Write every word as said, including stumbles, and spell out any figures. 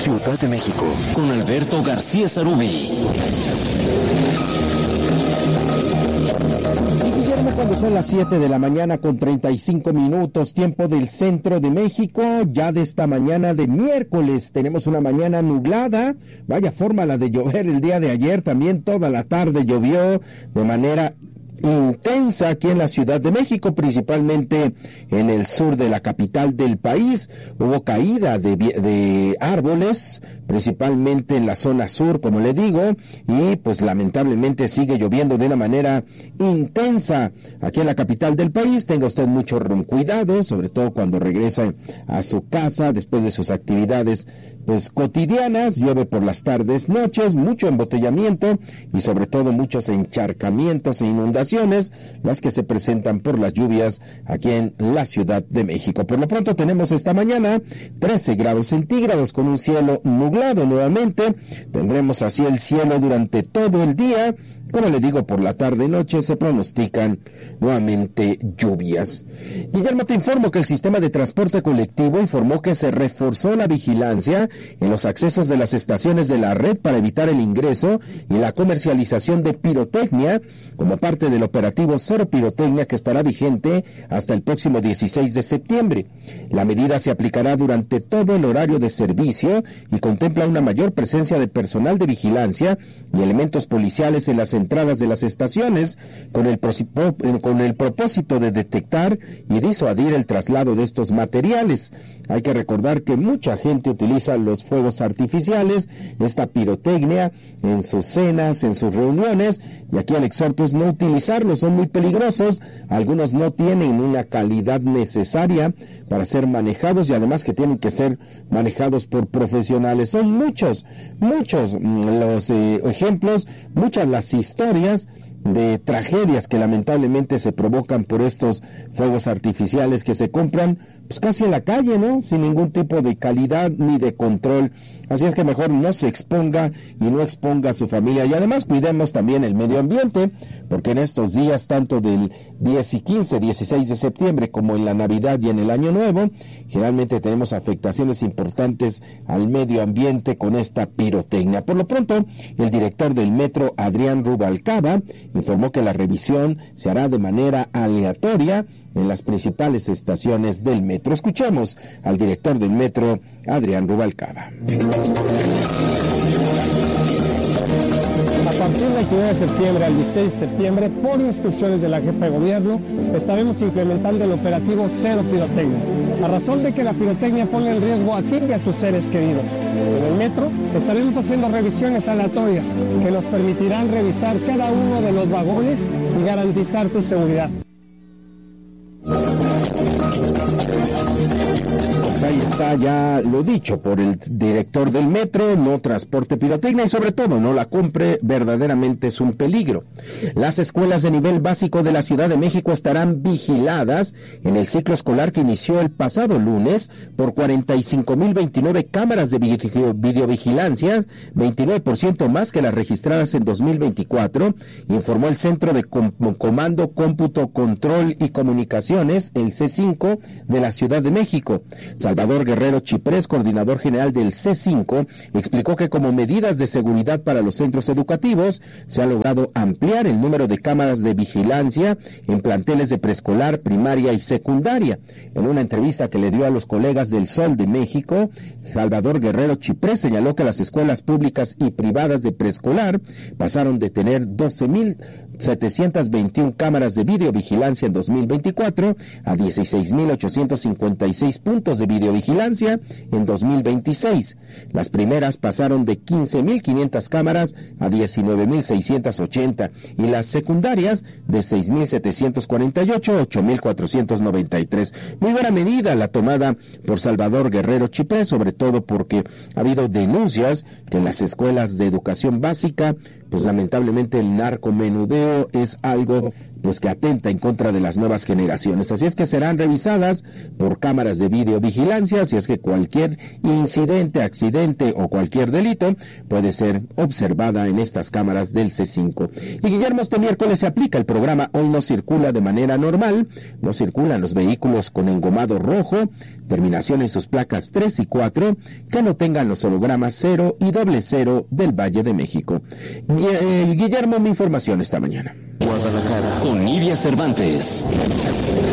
Ciudad de México, con Alberto García Sarubí. Cuando son las siete de la mañana con treinta y cinco minutos, tiempo del centro de México, ya de esta mañana de miércoles, tenemos una mañana nublada, vaya forma la de llover el día de ayer, también toda la tarde llovió de manera intensa aquí en la Ciudad de México, principalmente en el sur de la capital del país. Hubo caída de, de árboles, principalmente en la zona sur, como le digo, y pues lamentablemente sigue lloviendo de una manera intensa aquí en la capital del país. Tenga usted mucho cuidado, sobre todo cuando regresa a su casa después de sus actividades pues cotidianas. Llueve por las tardes, noches, mucho embotellamiento y sobre todo muchos encharcamientos e inundaciones, las que se presentan por las lluvias aquí en la Ciudad de México. Por lo pronto tenemos esta mañana trece grados centígrados con un cielo nublado nuevamente. Tendremos así el cielo durante todo el día. Como le digo, por la tarde y noche se pronostican nuevamente lluvias. Guillermo, te informo que el sistema de transporte colectivo informó que se reforzó la vigilancia en los accesos de las estaciones de la red para evitar el ingreso y la comercialización de pirotecnia como parte del operativo Cero Pirotecnia, que estará vigente hasta el próximo dieciséis de septiembre. La medida se aplicará durante todo el horario de servicio y contempla una mayor presencia de personal de vigilancia y elementos policiales en las entradas de las estaciones con el, con el propósito de detectar y disuadir el traslado de estos materiales. Hay que recordar que mucha gente utiliza los fuegos artificiales, esta pirotecnia, en sus cenas, en sus reuniones, y aquí el exhorto es no utilizarlos, son muy peligrosos, algunos no tienen una calidad necesaria para ser manejados y además que tienen que ser manejados por profesionales. Son muchos, muchos los eh, ejemplos, muchas las historias de tragedias que lamentablemente se provocan por estos fuegos artificiales que se compran pues casi en la calle, ¿no? Sin ningún tipo de calidad ni de control. Así es que mejor no se exponga y no exponga a su familia. Y además cuidemos también el medio ambiente, porque en estos días, tanto del diez y quince, dieciséis de septiembre, como en la Navidad y en el Año Nuevo, generalmente tenemos afectaciones importantes al medio ambiente con esta pirotecnia. Por lo pronto, el director del metro, Adrián Rubalcaba, informó que la revisión se hará de manera aleatoria en las principales estaciones del metro. Escuchemos al director del metro, Adrián Rubalcaba. A partir del primero de septiembre al dieciséis de septiembre, por instrucciones de la jefa de gobierno, estaremos implementando el operativo Cero Pirotecnia, a razón de que la pirotecnia pone en riesgo a ti y a tus seres queridos. En el metro estaremos haciendo revisiones aleatorias que nos permitirán revisar cada uno de los vagones y garantizar tu seguridad. Pues ahí está ya lo dicho por el director del metro: no transporte pirotecnia y sobre todo no la compre, verdaderamente es un peligro. Las escuelas de nivel básico de la Ciudad de México estarán vigiladas en el ciclo escolar que inició el pasado lunes por cuarenta y cinco mil veintinueve cámaras de video, videovigilancia, veintinueve por ciento más que las registradas en dos mil veinticuatro, informó el Centro de Com- Comando, Cómputo, Control y Comunicaciones, el C cinco, de la Ciudad de México. Salvador Guerrero Chiprés, coordinador general del C cinco, explicó que como medidas de seguridad para los centros educativos se ha logrado ampliar el número de cámaras de vigilancia en planteles de preescolar, primaria y secundaria. En una entrevista que le dio a los colegas del Sol de México, Salvador Guerrero Chiprés señaló que las escuelas públicas y privadas de preescolar pasaron de tener doce mil setecientas veintiuna cámaras de videovigilancia en dos mil veinticuatro a dieciséis mil ochocientos cincuenta y seis puntos de videovigilancia en dos mil veintiséis. Las primeras pasaron de quince mil quinientas cámaras a diecinueve mil seiscientos ochenta y las secundarias de seis mil setecientos cuarenta y ocho a ocho mil cuatrocientos noventa y tres. Muy buena medida la tomada por Salvador Guerrero Chiprés, sobre todo porque ha habido denuncias que en las escuelas de educación básica, pues lamentablemente el narcomenudeo es algo pues que atenta en contra de las nuevas generaciones. Así es que serán revisadas por cámaras de videovigilancia, así es que cualquier incidente, accidente o cualquier delito puede ser observada en estas cámaras del C cinco. Y Guillermo, este miércoles se aplica el programa Hoy no circula de manera normal, no circulan los vehículos con engomado rojo, terminación en sus placas tres y cuatro, que no tengan los hologramas cero y doble cero del Valle de México. Guillermo, mi información esta mañana. Guadalajara con Nidia Cervantes.